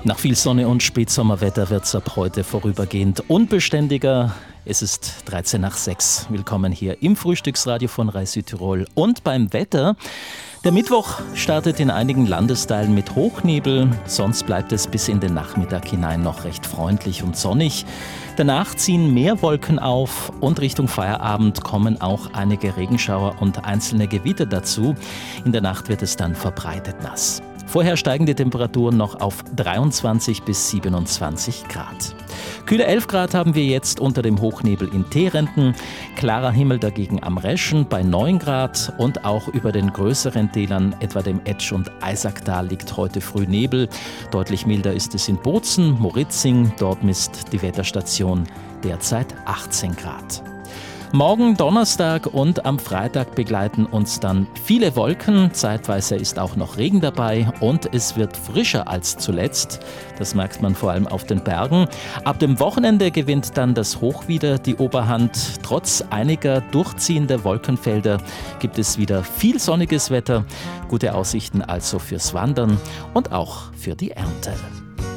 Nach viel Sonne und Spätsommerwetter wird es ab heute vorübergehend unbeständiger. Es ist 13 nach 6. Willkommen hier im Frühstücksradio von Rai Südtirol und beim Wetter. Der Mittwoch startet in einigen Landesteilen mit Hochnebel, sonst bleibt es bis in den Nachmittag hinein noch recht freundlich und sonnig. Danach ziehen mehr Wolken auf und Richtung Feierabend kommen auch einige Regenschauer und einzelne Gewitter dazu. In der Nacht wird es dann verbreitet nass. Vorher steigen die Temperaturen noch auf 23 bis 27 Grad. Kühle 11 Grad haben wir jetzt unter dem Hochnebel in Teerenten. Klarer Himmel dagegen am Reschen bei 9 Grad und auch über den größeren Tälern, etwa dem Etsch- und Eisacktal, liegt heute früh Nebel. Deutlich milder ist es in Bozen, Moritzing. Dort misst die Wetterstation derzeit 18 Grad. Morgen Donnerstag und am Freitag begleiten uns dann viele Wolken. Zeitweise ist auch noch Regen dabei und es wird frischer als zuletzt. Das merkt man vor allem auf den Bergen. Ab dem Wochenende gewinnt dann das Hoch wieder die Oberhand. Trotz einiger durchziehender Wolkenfelder gibt es wieder viel sonniges Wetter. Gute Aussichten also fürs Wandern und auch für die Ernte.